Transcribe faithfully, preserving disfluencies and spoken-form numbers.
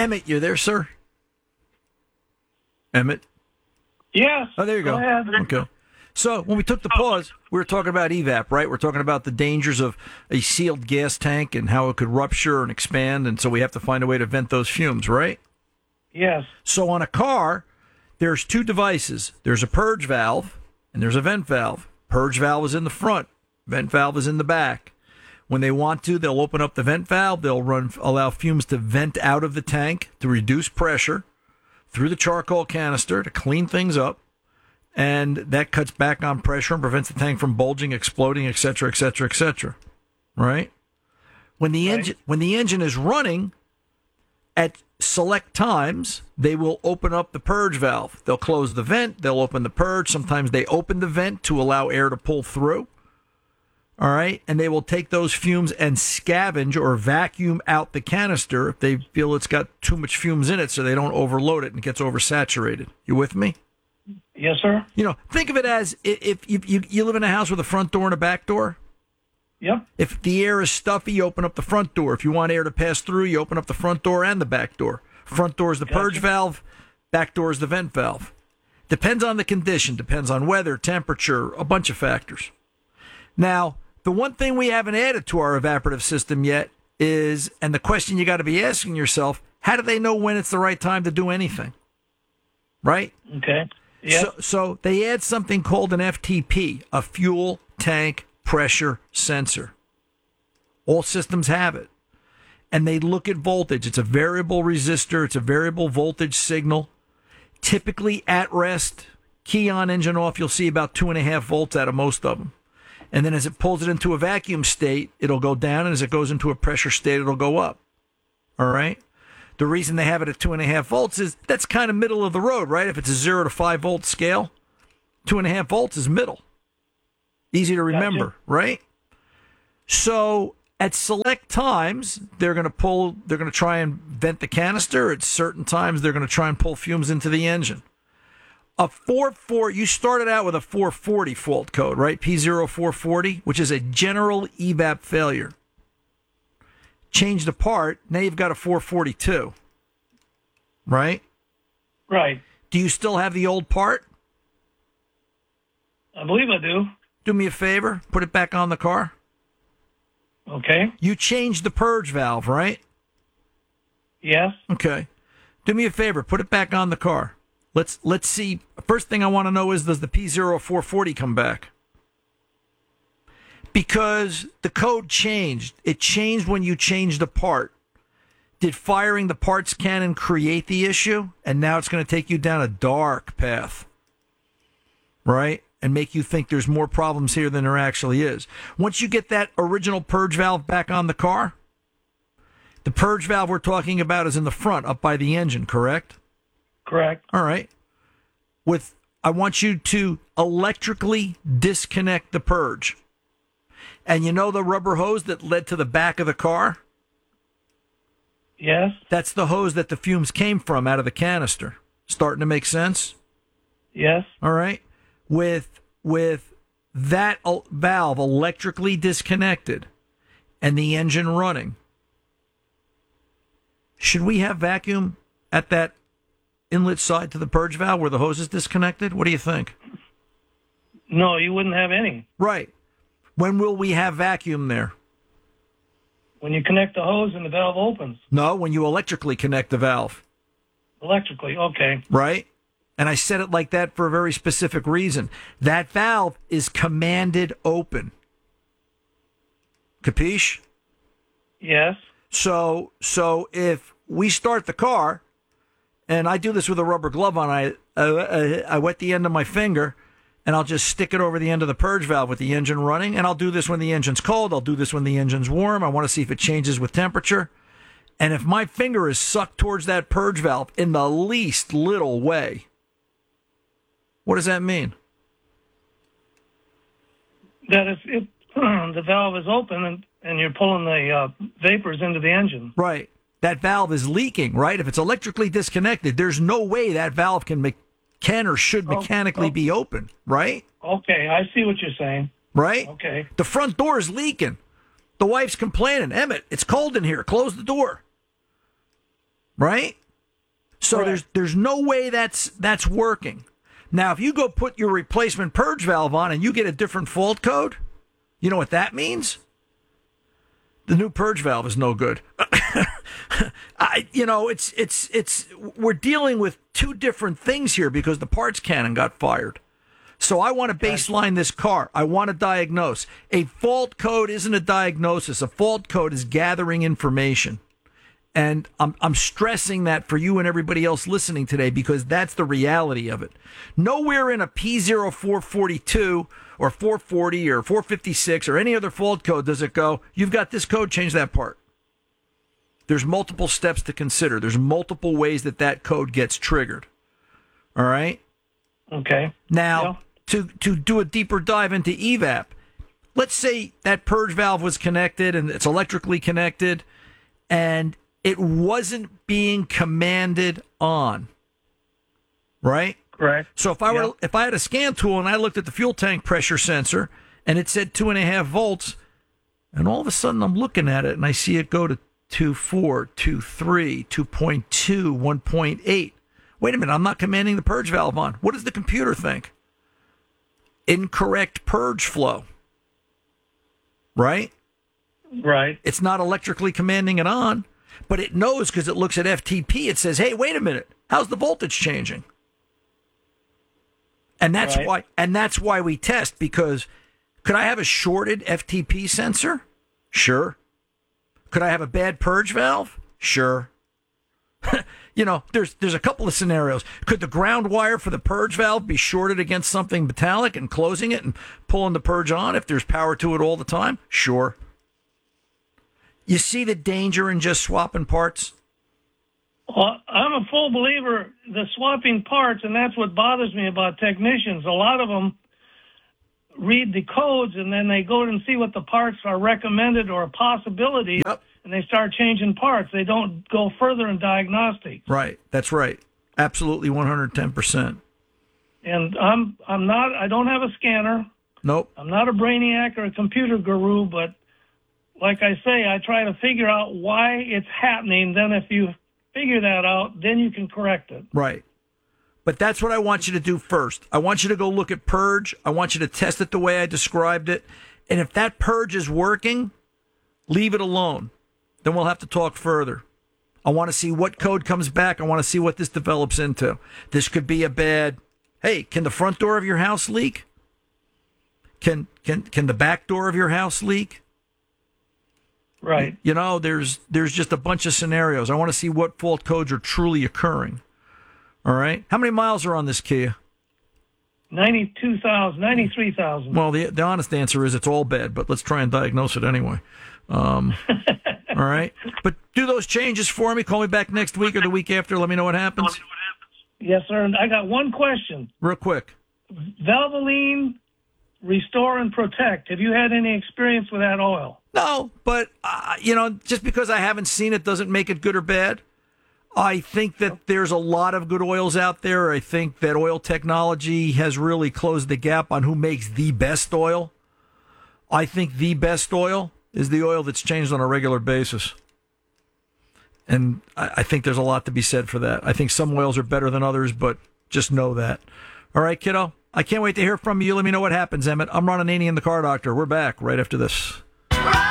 Emmett, you there, sir? Emmett? Yes. Oh, there you go. Go ahead. Okay. So when we took the pause, we were talking about E VAP, right? We're talking about the dangers of a sealed gas tank and how it could rupture and expand, and so we have to find a way to vent those fumes, right? Yes. So on a car, there's two devices. There's a purge valve and there's a vent valve. Purge valve is in the front. Vent valve is in the back. When they want to, they'll open up the vent valve. They'll run allow fumes to vent out of the tank to reduce pressure through the charcoal canister to clean things up. And that cuts back on pressure and prevents the tank from bulging, exploding, et cetera, et cetera, et cetera. Right? When the Right. engine when the engine is running, at select times, they will open up the purge valve. They'll close the vent. They'll open the purge. Sometimes they open the vent to allow air to pull through. All right? And they will take those fumes and scavenge or vacuum out the canister if they feel it's got too much fumes in it so they don't overload it and it gets oversaturated. You with me? Yes, sir. You know, think of it as if you, you, you live in a house with a front door and a back door. Yep. If the air is stuffy, you open up the front door. If you want air to pass through, you open up the front door and the back door. Front door is the Gotcha. purge valve. Back door is the vent valve. Depends on the condition. Depends on weather, temperature, a bunch of factors. Now, the one thing we haven't added to our evaporative system yet is, and the question you got to be asking yourself, how do they know when it's the right time to do anything? Right? Okay. Yeah. So, so they add something called an F T P, a fuel tank pressure sensor. All systems have it. And they look at voltage. It's a variable resistor. It's a variable voltage signal. Typically at rest, key on, engine off, you'll see about two and a half volts out of most of them. And then as it pulls it into a vacuum state, it'll go down. And as it goes into a pressure state, it'll go up. All right? The reason they have it at two and a half volts is that's kind of middle of the road, right? If it's a zero to five volt scale, two and a half volts is middle. Easy to remember, Gotcha. right? So at select times, they're going to pull, they're going to try and vent the canister. At certain times, they're going to try and pull fumes into the engine. A four forty, you started out with a four forty fault code, right? P zero four forty, which is a general E VAP failure. Changed the part, now you've got a four forty-two, right? Right. Do you still have the old part? I believe I do. Do me a favor, put it back on the car. Okay. You changed the purge valve, right? Yes. Okay. Do me a favor, put it back on the car. Let's let's see. First thing I want to know is, does the P zero four forty come back? Because the code changed. It changed when you changed the part. Did firing the parts cannon create the issue? And now it's going to take you down a dark path, right? And make you think there's more problems here than there actually is. Once you get that original purge valve back on the car, the purge valve we're talking about is in the front, up by the engine, correct? Correct. All right. With, I want you to electrically disconnect the purge. And you know the rubber hose that led to the back of the car? Yes. That's the hose that the fumes came from out of the canister. Starting to make sense? Yes. All right. With with that el- valve electrically disconnected and the engine running, should we have vacuum at that inlet side to the purge valve where the hose is disconnected? What do you think? No, you wouldn't have any. Right. When will we have vacuum there? When you connect the hose and the valve opens. No, when you electrically connect the valve. Electrically, okay. Right? And I said it like that for a very specific reason. That valve is commanded open. Capiche? Yes. So, so if we start the car, and I do this with a rubber glove on, I, I, I wet the end of my finger, and I'll just stick it over the end of the purge valve with the engine running. And I'll do this when the engine's cold. I'll do this when the engine's warm. I want to see if it changes with temperature. And if my finger is sucked towards that purge valve in the least little way, what does that mean? That is, if the valve is open and, and you're pulling the uh, vapors into the engine. Right. That valve is leaking, right? If it's electrically disconnected, there's no way that valve can me- can or should mechanically oh, oh. be open, right? Okay, I see what you're saying. Right? Okay. The front door is leaking. The wife's complaining, Emmett, it's cold in here. Close the door. right? So Correct. there's there's no way that's that's working. Now, if you go put your replacement purge valve on and you get a different fault code, you know what that means? The new purge valve is no good. I, you know, it's it's it's we're dealing with two different things here because the parts cannon got fired. So I want to baseline this car. I want to diagnose. A fault code isn't a diagnosis. A fault code is gathering information. And I'm I'm stressing that for you and everybody else listening today because that's the reality of it. Nowhere in a P zero four forty-two or four forty or four fifty-six or any other fault code does it go, you've got this code, change that part. There's multiple steps to consider. There's multiple ways that that code gets triggered. All right? Okay. Now, Yeah. to, to do a deeper dive into E V A P, let's say that purge valve was connected and it's electrically connected and it wasn't being commanded on, right? Correct. So if I were Yep. if I had a scan tool and I looked at the fuel tank pressure sensor and it said two and a half volts, and all of a sudden I'm looking at it and I see it go to two four, two three, two point two, one point eight. Wait a minute, I'm not commanding the purge valve on. What does the computer think? Incorrect purge flow. Right? Right. It's not electrically commanding it on, but it knows because it looks at F T P. It says, hey, wait a minute. How's the voltage changing? And that's Right. why and that's why we test, because could I have a shorted F T P sensor? Sure. Could I have a bad purge valve? Sure. You know, there's there's a couple of scenarios. Could the ground wire for the purge valve be shorted against something metallic and closing it and pulling the purge on if there's power to it all the time? Sure. You see the danger in just swapping parts? Well, I'm a full believer the swapping parts, and that's what bothers me about technicians. A lot of them read the codes and then they go and see what the parts are recommended or a possibility, Yep. and they start changing parts. They don't go further in diagnostics. Right. That's right. Absolutely one hundred ten percent. And I'm I'm not I don't have a scanner. Nope. I'm not a brainiac or a computer guru, but like I say, I try to figure out why it's happening. Then if you figure that out, then you can correct it. Right. But that's what I want you to do first. I want you to go look at purge. I want you to test it the way I described it. And if that purge is working, leave it alone. Then we'll have to talk further. I want to see what code comes back. I want to see what this develops into. This could be a bad, hey, can the front door of your house leak? Can can can the back door of your house leak? Right. You know, there's there's just a bunch of scenarios. I want to see what fault codes are truly occurring. All right. How many miles are on this Kia? ninety-two thousand, ninety-three thousand. Well, the the honest answer is it's all bad, but let's try and diagnose it anyway. Um, all right. But do those changes for me. Call me back next week or the week after. Let me know what happens. Yes, sir. And I got one question. Real quick. Valvoline Restore and Protect. Have you had any experience with that oil? No, but, uh, you know, just because I haven't seen it doesn't make it good or bad. I think that there's a lot of good oils out there. I think that oil technology has really closed the gap on who makes the best oil. I think the best oil is the oil that's changed on a regular basis. And I, I think there's a lot to be said for that. I think some oils are better than others, but just know that. All right, kiddo. I can't wait to hear from you. Let me know what happens, Emmett. I'm Ron Ananian, the Car Doctor. We're back right after this. Run!